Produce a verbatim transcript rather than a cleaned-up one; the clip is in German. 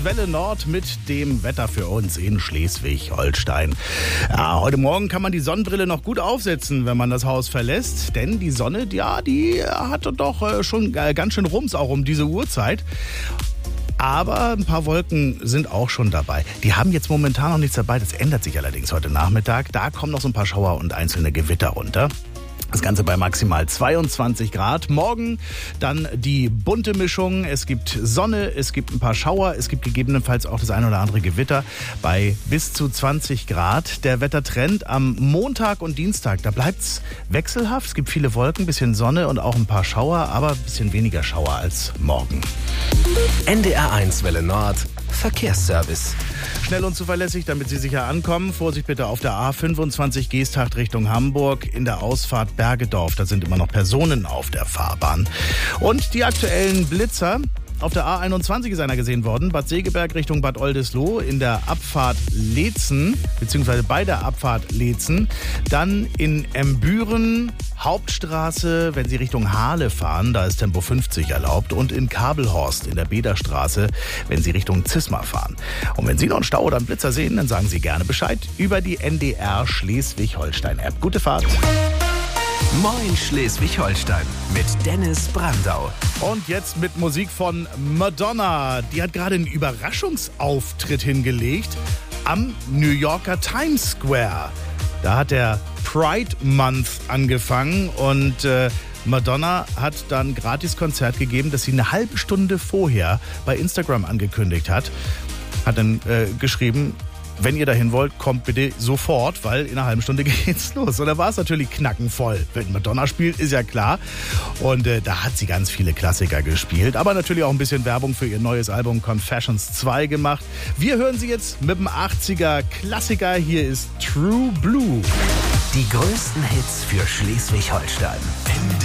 Welle Nord mit dem Wetter für uns in Schleswig-Holstein. Ja, heute Morgen kann man die Sonnenbrille noch gut aufsetzen, wenn man das Haus verlässt. Denn die Sonne, ja, die hatte doch schon ganz schön Rums, auch um diese Uhrzeit. Aber ein paar Wolken sind auch schon dabei. Die haben jetzt momentan noch nichts dabei. Das ändert sich allerdings heute Nachmittag. Da kommen noch so ein paar Schauer und einzelne Gewitter runter. Das Ganze bei maximal zweiundzwanzig Grad. Morgen dann die bunte Mischung. Es gibt Sonne, es gibt ein paar Schauer, es gibt gegebenenfalls auch das ein oder andere Gewitter bei bis zu zwanzig Grad. Der Wettertrend am Montag und Dienstag, da bleibt's wechselhaft. Es gibt viele Wolken, ein bisschen Sonne und auch ein paar Schauer, aber ein bisschen weniger Schauer als morgen. N D R eins Welle Nord Verkehrsservice. Schnell und zuverlässig, damit Sie sicher ankommen. Vorsicht bitte auf der A fünfundzwanzig Geesthacht Richtung Hamburg in der Ausfahrt Bergedorf. Da sind immer noch Personen auf der Fahrbahn. Und die aktuellen Blitzer. Auf der A einundzwanzig ist einer gesehen worden, Bad Segeberg Richtung Bad Oldesloe in der Abfahrt Leetzen, beziehungsweise bei der Abfahrt Leetzen. Dann in Embüren, Hauptstraße, wenn Sie Richtung Hahle fahren, da ist Tempo fünfzig erlaubt. Und in Kabelhorst in der Bederstraße, wenn Sie Richtung Zisma fahren. Und wenn Sie noch einen Stau oder einen Blitzer sehen, dann sagen Sie gerne Bescheid über die N D R Schleswig-Holstein-App. Gute Fahrt! Moin Schleswig-Holstein mit Dennis Brandau. Und jetzt mit Musik von Madonna. Die hat gerade einen Überraschungsauftritt hingelegt am New Yorker Times Square. Da hat der Pride Month angefangen und äh, Madonna hat dann ein Gratiskonzert gegeben, das sie eine halbe Stunde vorher bei Instagram angekündigt hat. Hat dann äh, geschrieben, wenn ihr dahin wollt, kommt bitte sofort, weil in einer halben Stunde geht's los. Und da war es natürlich knackenvoll. Wenn Madonna spielt, ist ja klar. Und äh, da hat sie ganz viele Klassiker gespielt. Aber natürlich auch ein bisschen Werbung für ihr neues Album Confessions zwei gemacht. Wir hören sie jetzt mit dem achtziger Klassiker. Hier ist True Blue. Die größten Hits für Schleswig-Holstein.